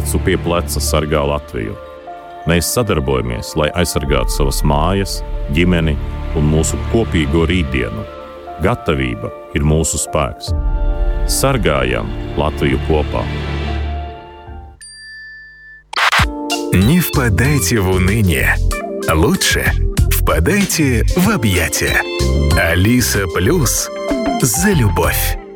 plecu pie pleca sargā Latviju. Mēs sadarbojamies, lai aizsargātu savas mājas, ģimeni un mūsu kopīgo rītdienu. Gatavība ir mūsu spēks. Sargājam Латвию kopā. Не впадайте в уныние. Лучше впадайте в объятия. Алиса Плюс за любовь.